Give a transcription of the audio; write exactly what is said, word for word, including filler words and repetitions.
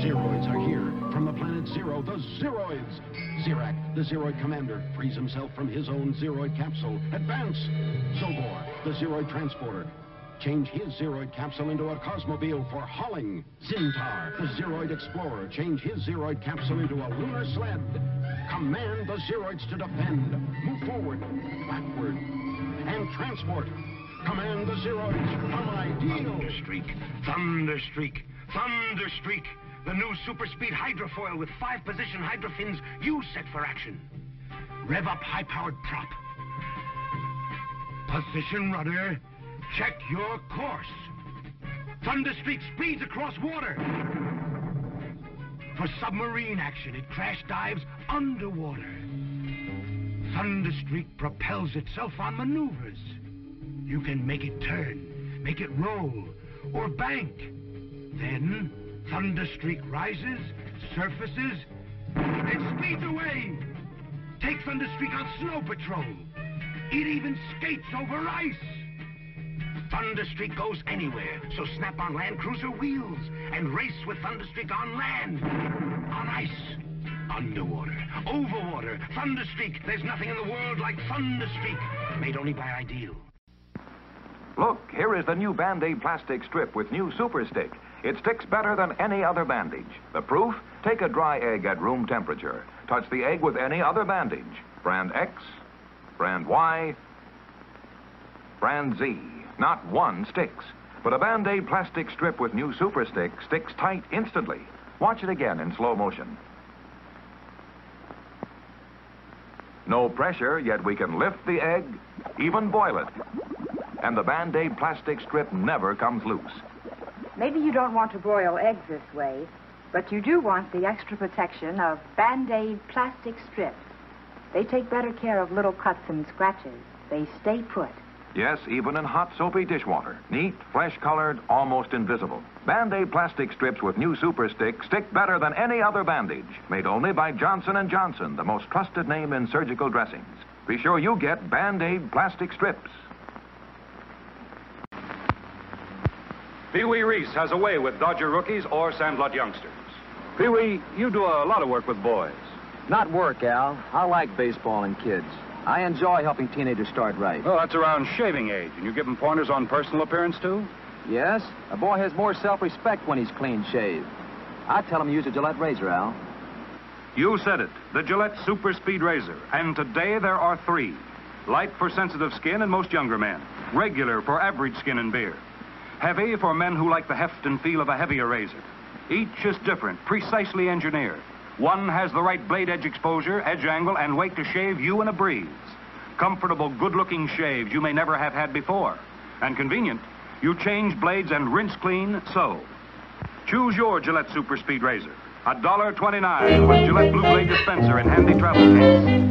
Zeroids are here. From the planet Zero, the Zeroids. Zirak, the Zeroid commander, frees himself from his own Zeroid capsule. Advance! Zobor, the Zeroid transporter. Change his Zeroid capsule into a Cosmobile for hauling. Zintar, the Zeroid explorer. Change his Zeroid capsule into a lunar sled. Command the Zeroids to defend. Move forward, backward, and transport. Command the Zeroids from Ideal. Thunderstreak, Thunderstreak, Thunderstreak. The new super speed hydrofoil with five position hydrofins you set for action. Rev up high-powered prop. Position rudder. Check your course. Thunderstreak speeds across water. For submarine action, it crash dives underwater. Thunderstreak propels itself on maneuvers. You can make it turn, make it roll, or bank. Then, Thunderstreak rises, surfaces, and speeds away. Take Thunderstreak on snow patrol. It even skates over ice. Thunderstreak goes anywhere, so snap on Land Cruiser wheels and race with Thunderstreak on land, on ice, underwater, overwater. Thunderstreak, there's nothing in the world like Thunderstreak, made only by Ideal. Look, here is the new Band-Aid plastic strip with new Super Stick. It sticks better than any other bandage. The proof? Take a dry egg at room temperature. Touch the egg with any other bandage. Brand X, brand Y, brand Z. Not one sticks. But a Band-Aid plastic strip with new Super Stick sticks tight instantly. Watch it again in slow motion. No pressure, yet we can lift the egg, even boil it. And the Band-Aid plastic strip never comes loose. Maybe you don't want to broil eggs this way, but you do want the extra protection of Band-Aid plastic strips. They take better care of little cuts and scratches. They stay put. Yes, even in hot, soapy dishwater. Neat, flesh-colored, almost invisible. Band-Aid plastic strips with new Super Stick stick better than any other bandage. Made only by Johnson and Johnson, the most trusted name in surgical dressings. Be sure you get Band-Aid plastic strips. Pee Wee Reese has a way with Dodger rookies or Sandlot youngsters. Pee Wee, you do a lot of work with boys. Not work, Al. I like baseball and kids. I enjoy helping teenagers start right. Well, that's around shaving age, and you give them pointers on personal appearance, too? Yes, a boy has more self-respect when he's clean shaved. I tell him to use a Gillette razor, Al. You said it, the Gillette Super Speed Razor. And today there are three. Light for sensitive skin and most younger men. Regular for average skin and beard. Heavy for men who like the heft and feel of a heavier razor. Each is different, precisely engineered. One has the right blade edge exposure, edge angle, and weight to shave you in a breeze. Comfortable, good-looking shaves you may never have had before. And convenient, you change blades and rinse clean, so. Choose your Gillette Super Speed Razor. a dollar twenty-nine with Gillette Blue Blade dispenser and handy travel case.